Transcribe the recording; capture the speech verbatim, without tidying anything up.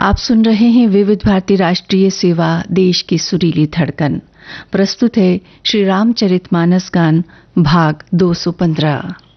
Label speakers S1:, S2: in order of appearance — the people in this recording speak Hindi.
S1: आप सुन रहे हैं विविध भारती राष्ट्रीय सेवा, देश की सुरीली धड़कन। प्रस्तुत है श्री रामचरितमानस गान भाग दो सौ पंद्रह।